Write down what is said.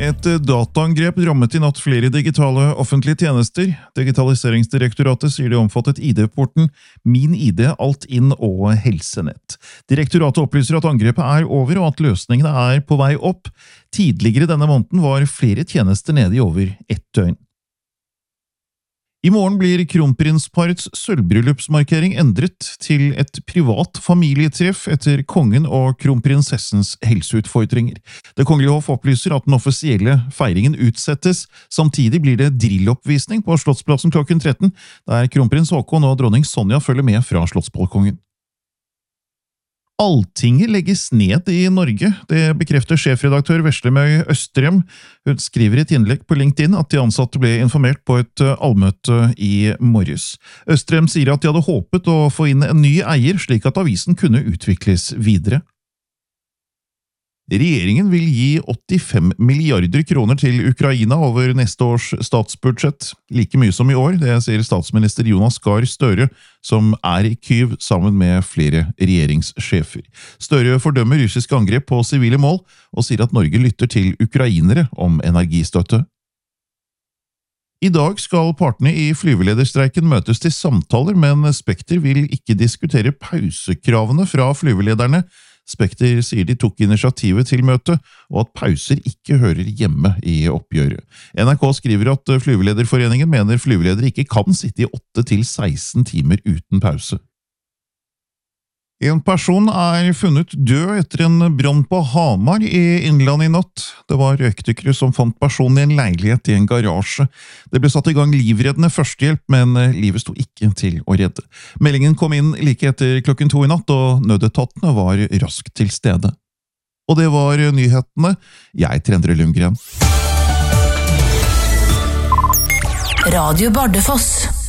Et dataangrep rammet I natt flere digitale offentlige tjenester. Digitaliseringsdirektoratet sier det omfattet ID-porten Min ID, Altinn og Helsenett. Direktoratet opplyser at angrepet over og at løsningene på vei opp. Tidligere denne måneden var flere tjenester nede I over 1 døgn. I morgen blir kronprinsparets sølvbryllupsmarkering endret til et privat familietreff etter kongen og kronprinsessens helseutfordringer. Det kongelige hoff opplyser at den offisielle feiringen utsettes. Samtidig blir det drilloppvisning på Slottsplassen klokken 13, der kronprins Håkon og dronning Sonja følger med fra slottsbalkongen. Alltinget legges ned I Norge, det bekrefter sjefredaktør Veslemøy Østrem. Hun skriver I et innlegg på LinkedIn at de ansatte ble informert på et allmøte I morges. Østrem sier at de hadde håpet å få inn en ny eier slik at avisen kunne utvikles videre. Regjeringen vil gi 85 milliarder kroner til Ukraina over neste års statsbudsjett, like mye som I år, det sier statsminister Jonas Gahr Støre, som I Kyiv sammen med flere regjeringssjefer. Støre fordømmer russiske angrep på sivile mål, og sier at Norge lytter til ukrainere om energistøtte. I dag skal partene I flyvelederstreiken møtes til samtaler, men Spekter vil ikke diskutere pausekravene fra flyvelederne. Spekter sier de tok initiativet til møtet, og at pauser ikke hører hjemme I oppgjøret. NRK skriver at Flyvelederforeningen mener flyveledere ikke kan sitte I 8 til 16 timer uten pause. En person funnet død etter en brann på Hamar I Innlandet I natt. Det var røykdykkere som fant personen I en leilighet I en garasje. Det ble satt I gang livreddende førstehjelp, men livet sto ikke til å redde. Meldingen kom inn like etter klokken 2 I natt, og nødetatene var raskt til stede. Og det var nyhetene. Jeg Endre Lundgren. Radio Bardufoss.